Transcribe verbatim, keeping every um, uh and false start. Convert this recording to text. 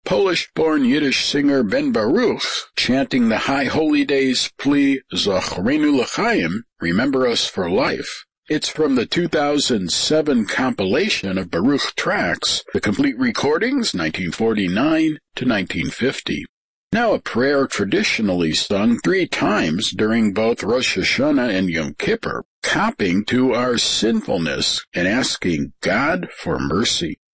Polish-born Yiddish singer Ben Baruch chanting the High Holy Days plea, Zachrenu L'chaim, Remember Us for Life. It's from the two thousand seven compilation of Baruch tracks, The Complete Recordings, nineteen forty-nine to nineteen fifty. Now a prayer traditionally sung three times during both Rosh Hashanah and Yom Kippur, copying to our sinfulness and asking God for mercy.